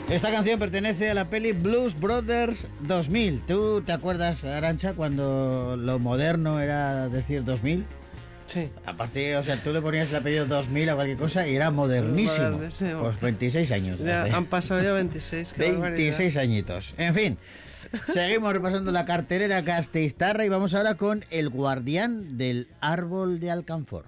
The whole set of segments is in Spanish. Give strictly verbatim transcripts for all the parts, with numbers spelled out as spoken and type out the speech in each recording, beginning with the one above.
Esta canción pertenece a la peli Blues Brothers dos mil. ¿Tú te acuerdas, Arantxa, cuando lo moderno era decir dos mil? Sí. Aparte, o sea, tú le ponías el apellido dos mil a cualquier cosa y era modernísimo. Modernísimo. Pues veintiséis años. Ya hace. han pasado ya veintiséis. qué veintiséis barbaridad. añitos. En fin, seguimos repasando la cartelera gasteiztarra y vamos ahora con El guardián del árbol de Alcanfor.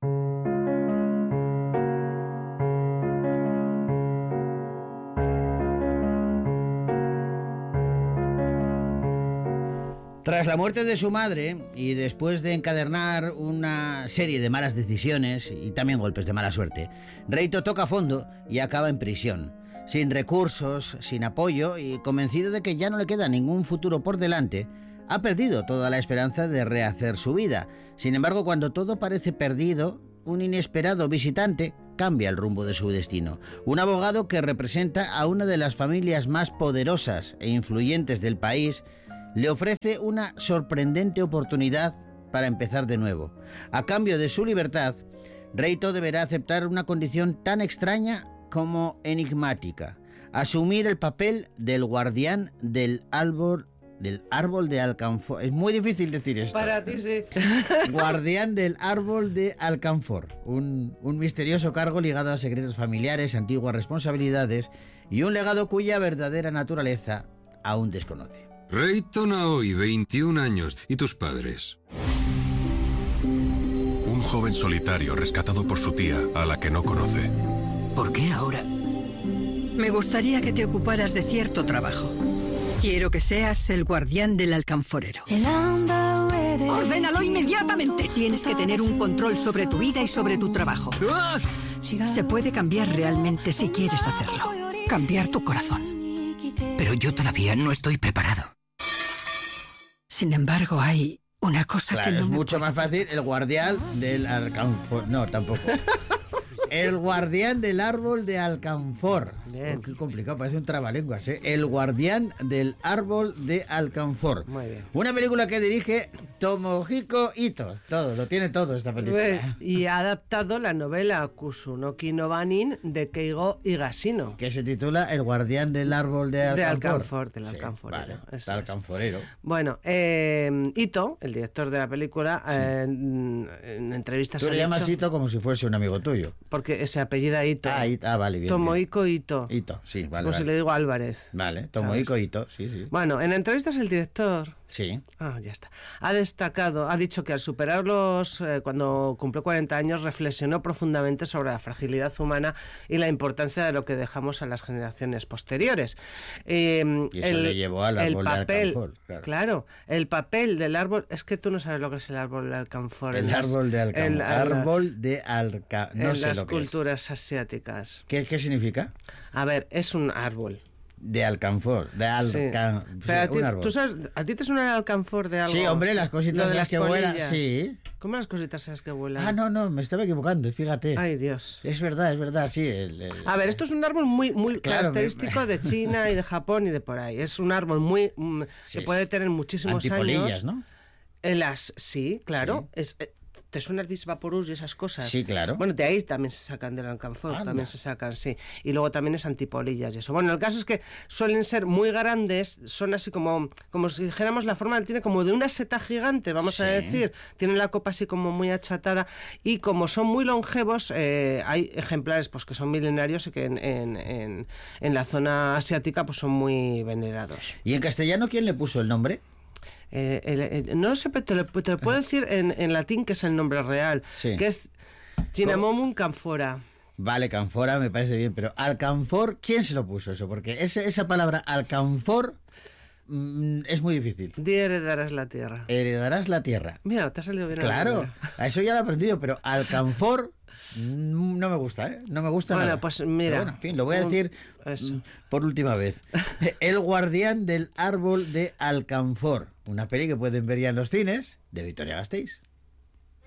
Tras la muerte de su madre y después de encadenar una serie de malas decisiones y también golpes de mala suerte, Reito toca fondo y acaba en prisión, sin recursos, sin apoyo y convencido de que ya no le queda ningún futuro por delante. Ha perdido toda la esperanza de rehacer su vida. Sin embargo, cuando todo parece perdido, un inesperado visitante cambia el rumbo de su destino. Un abogado que representa a una de las familias más poderosas e influyentes del país le ofrece una sorprendente oportunidad para empezar de nuevo. A cambio de su libertad, Reito deberá aceptar una condición tan extraña como enigmática: asumir el papel del guardián del árbol del árbol de Alcanfor. Es muy difícil decir esto. Para ti sí. Guardián del árbol de Alcanfor, un, un misterioso cargo ligado a secretos familiares, antiguas responsabilidades y un legado cuya verdadera naturaleza aún desconoce. Reito Naoi, veintiún años. ¿Y tus padres? Un joven solitario rescatado por su tía, a la que no conoce. ¿Por qué ahora? Me gustaría que te ocuparas de cierto trabajo. Quiero que seas el guardián del alcanforero. ¡Ordénalo inmediatamente! Tienes que tener un control sobre tu vida y sobre tu trabajo. ¡Ah! Se puede cambiar realmente si quieres hacerlo. Cambiar tu corazón. Pero yo todavía no estoy preparado. Sin embargo, hay una cosa Claro, que no es me mucho puedo- más fácil el guardián del Alcanfor. No, tampoco. El guardián del árbol de Alcanfor. Bien. Oh, qué complicado, parece un trabalenguas, ¿eh? El guardián del árbol de Alcanfor. Muy bien. Una película que dirige Tomohiko Ito. Todo, lo tiene todo esta película. Y ha adaptado la novela Kusunoki no Banin de Keigo Higashino. Que se titula El guardián del árbol de Alcanfor. De Alcanfor, del Sí, alcanforero, vale, eso está es. alcanforero. Bueno, eh, Ito, el director de la película, eh, en entrevistas Tú ha le llamas dicho- Ito como si fuese un amigo tuyo. porque se apellida Ito. Ah, Ito, ah, vale, bien. Tomohiko Ito. bien. Ito, sí, vale. como si vale. le digo Álvarez. Vale, Tomohiko Ito, sí, sí. Bueno, en entrevistas el director... Sí. Ah, ya está. Ha destacado, ha dicho que al superarlos, eh, cuando cumplió cuarenta años, reflexionó profundamente sobre la fragilidad humana y la importancia de lo que dejamos a las generaciones posteriores. Eh, Y eso le llevó al el árbol de papel, Alcanfor, claro. claro, el papel del árbol, es que tú no sabes lo que es el árbol de Alcanfor. El en las- árbol de Alcanfor. en la- en la- árbol de Alcanfor. No en sé las lo que es. culturas asiáticas. ¿Qué, ¿Qué significa? A ver, es un árbol. De Alcanfor. De Sí. Alcanfor. Pero a ti, un árbol. ¿tú sabes, ¿a ti te suena el alcanfor de algo? Sí, hombre, las cositas Lo de esas las que vuelan. polillas. Sí. ¿Cómo las cositas esas que vuelan? Ah, no, no, me estaba equivocando, fíjate. Ay, Dios. Es verdad, es verdad, sí. el- el- A ver, esto es un árbol muy, muy Claro, característico me- de China y de Japón y de por ahí. Es un árbol muy mm, Sí, que puede tener muchísimos Antipolillas, años. ¿no? En las, sí, claro. Sí. Es, eh, ¿te suena el Bisvaporus y esas cosas? Sí, claro. Bueno, de ahí también se sacan del alcanfor, Anda. también se sacan, sí. Y luego también es antipolillas y eso. Bueno, el caso es que suelen ser muy grandes, son así como, como si dijéramos la forma, tiene como de una seta gigante, vamos a Sí. decir. Tienen la copa así como muy achatada y como son muy longevos, eh, hay ejemplares pues que son milenarios y que en, en, en, en la zona asiática pues son muy venerados. ¿Y en castellano quién le puso el nombre? Eh, el- el- no sé, pero te lo, te lo puedo decir en, en latín que es el nombre real, Sí. que es Cinnamomum camphora. Vale, Canfora me parece bien, pero Alcanfor, ¿quién se lo puso eso? Porque ese, esa palabra Alcanfor mm, es muy difícil. Di heredarás la tierra. Heredarás la tierra. Mira, te ha salido bien. la Claro, primera. a eso ya lo he aprendido, pero Alcanfor mm, no me gusta, ¿eh? No me gusta Bueno, nada. pues mira. Pero bueno, en fin, lo voy a Un- decir eso. mm, por última vez. El guardián del árbol de Alcanfor. Una peli que pueden ver ya en los cines de Vitoria-Gasteiz.